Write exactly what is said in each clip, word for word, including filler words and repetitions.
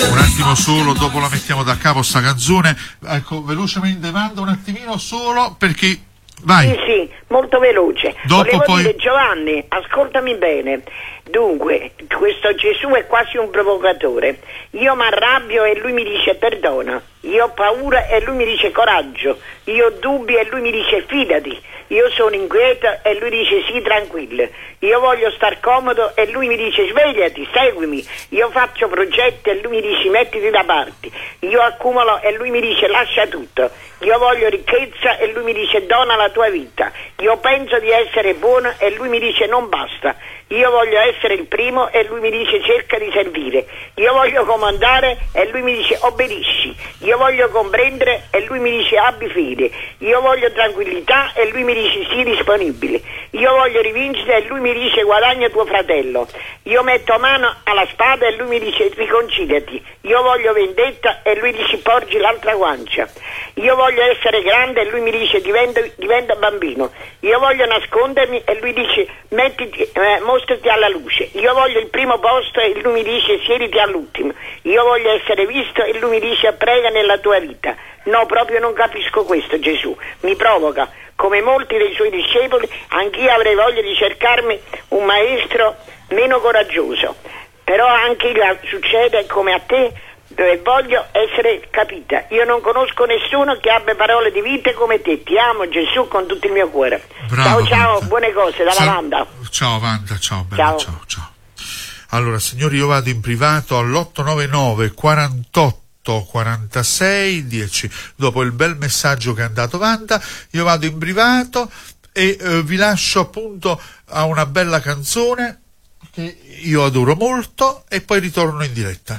Un attimo solo, dopo la mettiamo da capo sta canzone. Ecco, velocemente manda un attimino solo perché vai. Sì, sì, molto veloce. Dopo Volevo poi... dire, Giovanni, ascoltami bene. Dunque, questo Gesù è quasi un provocatore. Io mi arrabbio e lui mi dice perdona. Io ho paura e lui mi dice coraggio. Io ho dubbi e lui mi dice fidati. Io sono inquieta e lui dice sì, tranquillo. Io voglio star comodo e lui mi dice svegliati, seguimi. Io faccio progetti e lui mi dice mettiti da parte. Io accumulo e lui mi dice lascia tutto. Io voglio ricchezza e lui mi dice dona la tua vita. Io penso di essere buono e lui mi dice non basta. Io voglio essere il primo e lui mi dice cerca di servire. Io voglio comandare e lui mi dice obbedisci. Io voglio comprendere e lui mi dice abbi fede. Io voglio tranquillità e lui mi dice sii disponibile. Io voglio rivincita e lui mi dice guadagna tuo fratello. Io metto mano alla spada e lui mi dice riconciliati. Io voglio vendetta e lui dice porgi l'altra guancia. Io voglio essere grande e lui mi dice diventa, diventa bambino. Io voglio nascondermi e lui dice mettiti, eh, mostrati alla luce. Io voglio il primo posto e lui mi dice siediti all'ultimo. Io voglio essere visto e lui mi dice prega nella tua vita. No, proprio non capisco questo Gesù, mi provoca. Come molti dei suoi discepoli, anch'io avrei voglia di cercarmi un maestro meno coraggioso. Però anche io succede come a te, dove voglio essere capita. Io non conosco nessuno che abbia parole di vita come te. Ti amo Gesù con tutto il mio cuore. Bravo, ciao ciao, Wanda. Buone cose dalla Sal- Wanda. Ciao Wanda, ciao bella, Ciao. ciao ciao. Allora signori, io vado in privato all'otto nove nove quarantotto quarantasei dieci. Dopo il bel messaggio che ha dato Wanda, io vado in privato e eh, vi lascio appunto a una bella canzone che io adoro molto e poi ritorno in diretta.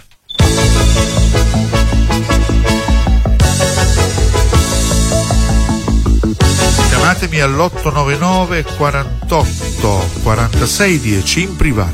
Chiamatemi all'otto nove nove quarantotto quarantasei dieci in privato.